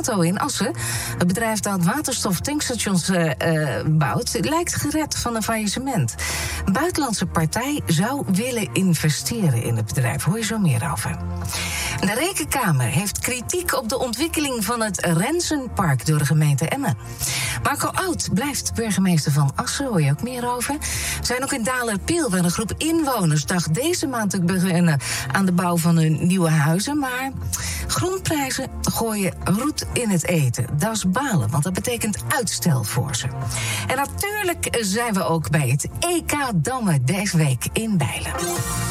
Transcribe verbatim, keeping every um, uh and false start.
Sato in Assen, het bedrijf dat waterstoftankstations uh, uh, bouwt, lijkt gered van een faillissement. Een buitenlandse partij zou willen investeren in het bedrijf. Hoor je zo meer over. De Rekenkamer heeft kritiek op de ontwikkeling van het Rensenpark door de gemeente Emmen. Marco Oud blijft burgemeester van Assen, hoor je ook meer over. We zijn ook in Dalerpeel, waar een groep inwoners dacht deze maand te beginnen aan de bouw van hun nieuwe huizen. Maar grondprijzen gooien roet in het eten. Dat is balen, want dat betekent uitstel voor ze. En natuurlijk zijn we ook bij het E K Dammen deze week in Bijlen.